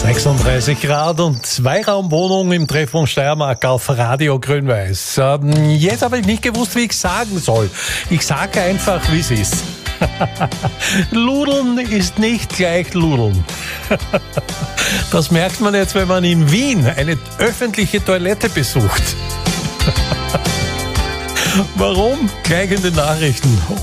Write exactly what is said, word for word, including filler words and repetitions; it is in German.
sechsunddreißig Grad und Zweiraumwohnung im Treffpunkt Steiermark auf Radio Grün-Weiß. Ähm, jetzt habe ich nicht gewusst, wie ich sagen soll. Ich sage einfach, wie es ist. Ludeln ist nicht gleich Ludeln. Das merkt man jetzt, wenn man in Wien eine öffentliche Toilette besucht. Warum? Gleich in den Nachrichten.